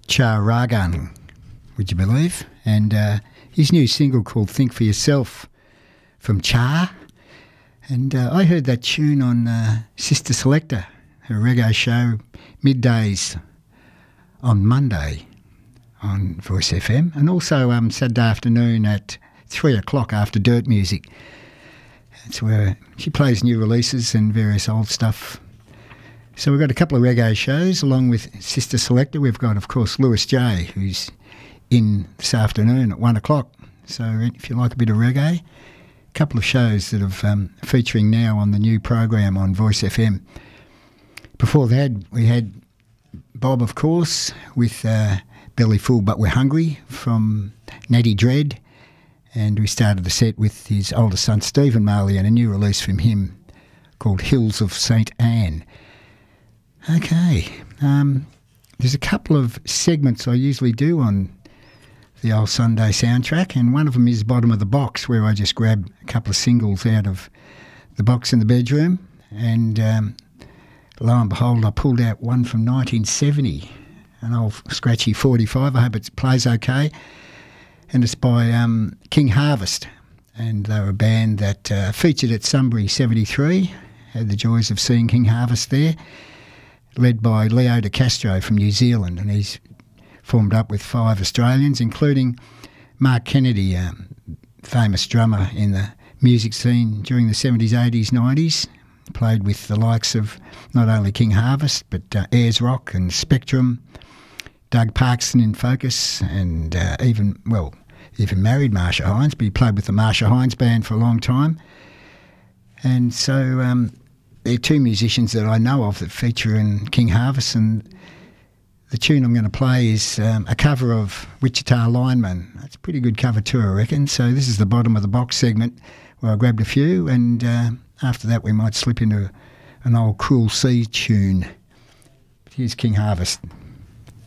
Char Ragan, would you believe? And his new single called Think For Yourself from Char. And I heard that tune on Sister Selector, her reggae show, middays on Monday on Voice FM, and also Saturday afternoon at 3 o'clock after Dirt Music. That's where she plays new releases and various old stuff. So we've got a couple of reggae shows along with Sister Selector. We've got, of course, Lewis J, who's in this afternoon at 1 o'clock. So if you like a bit of reggae, a couple of shows that are featuring now on the new program on Voice FM. Before that, we had Bob, of course, with Belly Full But We're Hungry from Natty Dread. And we started the set with his older son, Stephen Marley, and a new release from him called Hills of St. Anne. Okay, there's a couple of segments I usually do on the old Sunday soundtrack, and one of them is Bottom of the Box, where I just grab a couple of singles out of the box in the bedroom, and lo and behold, I pulled out one from 1970, an old scratchy 45. I hope it plays okay, and it's by King Harvest, and they were a band that featured at Sunbury 73, had the joys of seeing King Harvest there, led by Leo De Castro from New Zealand, and he's formed up with 5 Australians, including Mark Kennedy, famous drummer in the music scene during the 70s, 80s, 90s, played with the likes of not only King Harvest, but Ayers Rock and Spectrum, Doug Parkson in Focus, and even married Marsha Hines, but he played with the Marsha Hines band for a long time. And so there are 2 musicians that I know of that feature in King Harvest, and the tune I'm going to play is a cover of Wichita Lineman. It's a pretty good cover too, I reckon. So this is the Bottom of the Box segment where I grabbed a few, and after that we might slip into an old Cruel Sea tune. Here's King Harvest.